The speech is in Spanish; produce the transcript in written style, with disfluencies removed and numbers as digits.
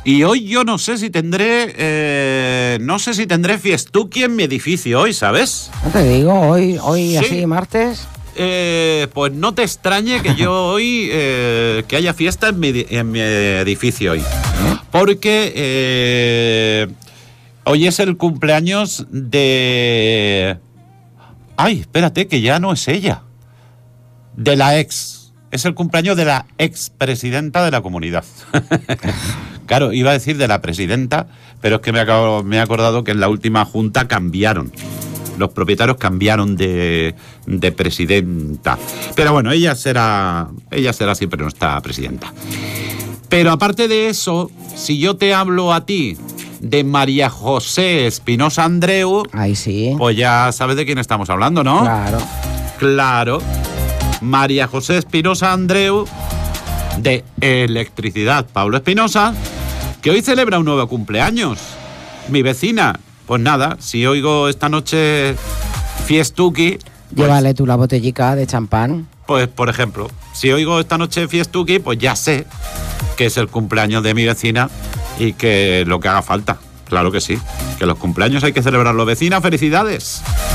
Y hoy yo no sé si tendré fiestuki en mi edificio hoy, ¿sabes? No te digo, hoy Sí. así, martes. Pues no te extrañe que yo hoy que haya fiesta en mi edificio hoy. Porque hoy es el cumpleaños de... Ay, espérate, que ya no es ella. De la ex. Es el cumpleaños de la expresidenta de la comunidad. Claro, iba a decir de la presidenta, pero es que me he acordado que en la última junta cambiaron. Los propietarios cambiaron de presidenta. Pero bueno, ella será siempre nuestra presidenta. Pero aparte de eso, si yo te hablo a ti de María José Espinosa Andreu, Ahí sí. pues ya sabes de quién estamos hablando, ¿no? Claro. María José Espinosa Andreu, de Electricidad Pablo Espinosa, que hoy celebra un nuevo cumpleaños. Mi vecina. Pues nada, si oigo esta noche fiestuki... Llévale tú la botellica de champán. Pues, por ejemplo, si oigo esta noche fiestuki, pues ya sé que es el cumpleaños de mi vecina y que lo que haga falta. Claro que sí, que los cumpleaños hay que celebrarlos. Vecina, felicidades.